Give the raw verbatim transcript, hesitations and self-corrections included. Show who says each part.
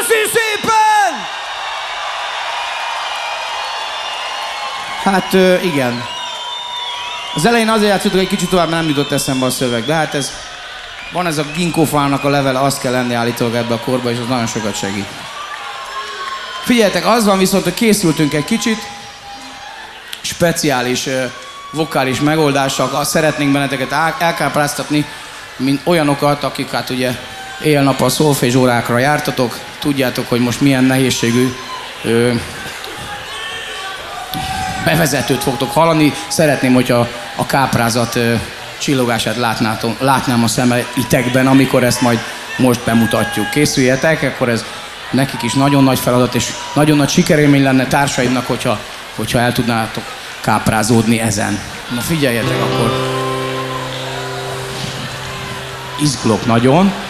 Speaker 1: Köszi szépen! Hát igen. Az elején azért játszottuk egy kicsit tovább, mert nem jutott eszembe a szöveg, de hát ez... Van ez a ginkgófának a levele, azt kell lenni állítólag ebbe a korba, és az nagyon sokat segít. Figyeljetek, az van viszont, hogy készültünk egy kicsit, speciális uh, vokális megoldással, azt szeretnénk benneteket elkápráztatni, mint olyanokat, akik hát ugye éjjel-nappal szolfés órákra jártatok, tudjátok, hogy most milyen nehézségű uh, bevezetőt fogtok hallani. Szeretném, hogyha a káprázat uh, csillogását látnátom, látnám a szemeitekben, amikor ezt majd most bemutatjuk. Készüljetek, akkor ez nekik is nagyon nagy feladat, és nagyon nagy sikerélmény lenne társaidnak, hogyha, hogyha el tudnátok káprázódni ezen. Na figyeljetek akkor! Izgulok nagyon.